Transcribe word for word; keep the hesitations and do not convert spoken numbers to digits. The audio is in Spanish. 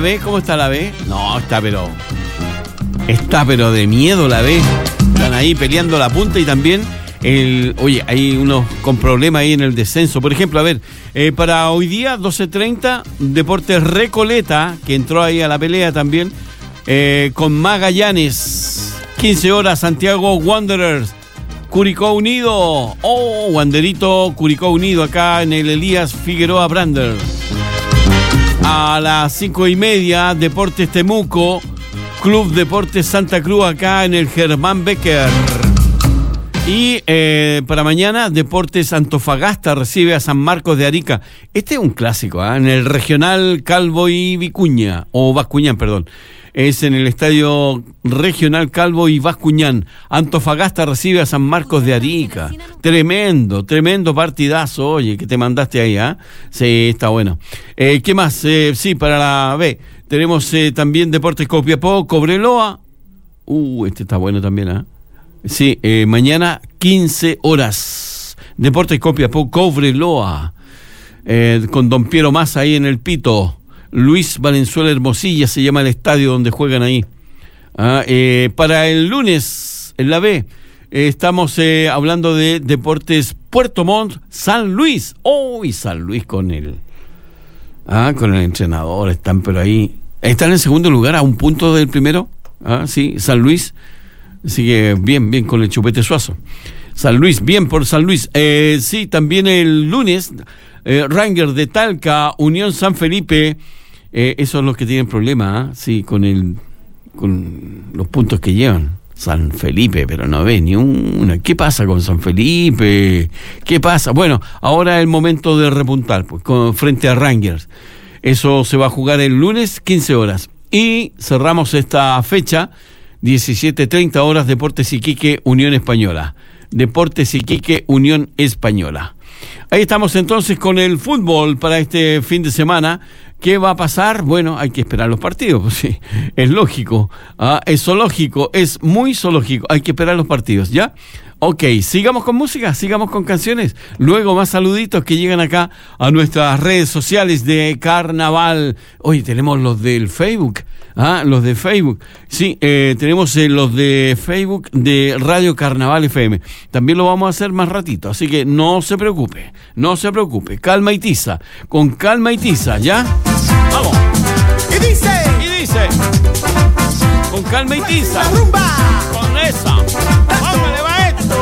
B, ¿cómo está la B? No, está pero... Está pero de miedo la B. Están ahí peleando la punta y también... El, oye, hay unos con problemas ahí en el descenso. Por ejemplo, a ver, eh, para hoy día, doce treinta, Deportes Recoleta, que entró ahí a la pelea también, eh, con Magallanes. quince horas, Santiago Wanderers. Curicó Unido. Oh, Wanderito, Curicó Unido, acá en el Elías Figueroa Brander. A las cinco y media, Deportes Temuco, Club Deportes Santa Cruz, acá en el Germán Becker. Y eh, para mañana, Deportes Antofagasta recibe a San Marcos de Arica. Este es un clásico, ¿eh? En el Regional Calvo y Vicuña, o Bascuñán, perdón. Es en el Estadio Regional Calvo y Bascuñán. Antofagasta recibe a San Marcos de Arica. Tremendo, tremendo partidazo, oye, que te mandaste ahí, ¿ah? ¿eh? Sí, está bueno. Eh, ¿Qué más? Eh, sí, para la B. Tenemos eh, también Deportes Copiapó, Cobreloa. Uh, este está bueno también, ¿ah? ¿eh? Sí, eh, mañana quince horas. Deportes Copiapó, Cobreloa. Eh, con Don Piero Massa ahí en el pito. Luis Valenzuela Hermosilla se llama el estadio donde juegan ahí. Ah, eh, para el lunes, en la B, eh, estamos eh, hablando de Deportes Puerto Montt, San Luis. Oh, y San Luis con el... Ah, con el entrenador. Están pero ahí... Están en segundo lugar a un punto del primero. Ah, sí, San Luis... Así que bien, bien con el Chupete Suazo. San Luis, bien por San Luis. Eh, sí, también el lunes, eh, Rangers de Talca, Unión San Felipe. Eh, esos son los que tienen problemas, ¿eh? Sí, con el, con los puntos que llevan. San Felipe, pero no ve ni una. ¿Qué pasa con San Felipe? ¿Qué pasa? Bueno, ahora es el momento de repuntar, pues, con, frente a Rangers. Eso se va a jugar el lunes, quince horas. Y cerramos esta fecha. diecisiete treinta horas, Deportes Iquique, Unión Española. Deportes Iquique, Unión Española. Ahí estamos entonces con el fútbol para este fin de semana. ¿Qué va a pasar? Bueno, hay que esperar los partidos, pues sí, es lógico. ¿Ah? Es zoológico, es muy zoológico. Hay que esperar los partidos, ¿ya? Ok, sigamos con música, sigamos con canciones. Luego más saluditos que llegan acá a nuestras redes sociales de Carnaval. Hoy tenemos los del Facebook. Ah, los de Facebook. Sí, eh, tenemos eh, los de Facebook de Radio Carnaval F M. También lo vamos a hacer más ratito, así que no se preocupe, no se preocupe. Calma y tiza, con calma y tiza, ¿ya? Vamos. ¿Qué dice? ¿Qué dice? Con calma y tiza. La rumba. Con esa. Vámonos.